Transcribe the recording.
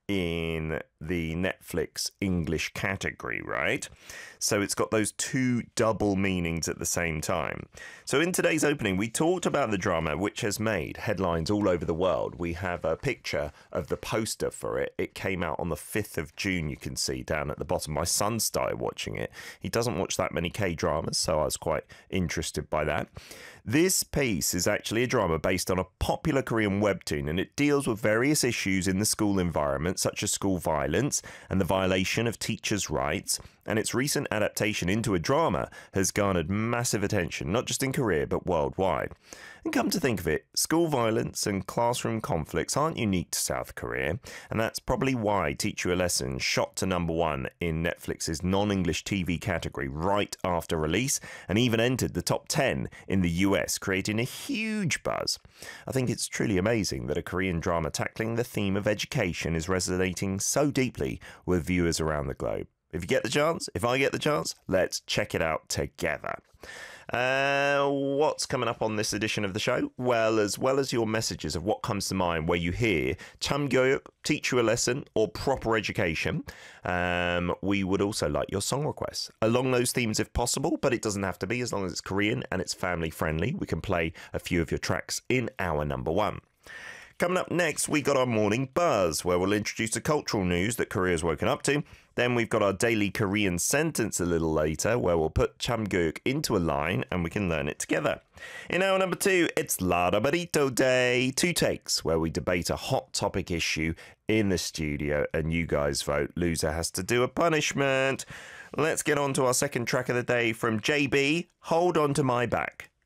in the Netflix English category, right? So it's got those two double meanings at the same time. So in today's opening, we talked about the drama, which has made headlines all over the world. We have a picture of the poster for it. It came out on the 5th of June, you can see down at the bottom. My son started watching it. He doesn't watch that many K-dramas, so I was quite interested by that. This piece is actually a drama based on a popular Korean webtoon, and it deals with various issues in the school environment, such as school violence and the violation of teachers' rights. And its recent adaptation into a drama has garnered massive attention, not just in Korea, but worldwide. And come to think of it, school violence and classroom conflicts aren't unique to South Korea, and that's probably why Teach You a Lesson shot to #1 in Netflix's non-English TV category right after release, and even entered the top 10 in the US, creating a huge buzz. I think it's truly amazing that a Korean drama tackling the theme of education is resonating so deeply with viewers around the globe. If you get the chance, if I get the chance, let's check it out together. What's coming up on this edition of the show? Well as your messages of what comes to mind where you hear 참교육, teach you a lesson, or proper education, we would also like your song requests along those themes if possible, but it doesn't have to be. As long as it's Korean and it's family friendly, we can play a few of your tracks in our #1. Coming up next, we got our morning buzz, where we'll introduce the cultural news that Korea's woken up to. Then we've got our daily Korean sentence a little later, where we'll put 참교육 into a line and we can learn it together. In hour #2, it's Larabarito Day, 2 takes, where we debate a hot topic issue in the studio and you guys vote. Loser has to do a punishment. Let's get on to our second track of the day from JB, Hold On To My Back.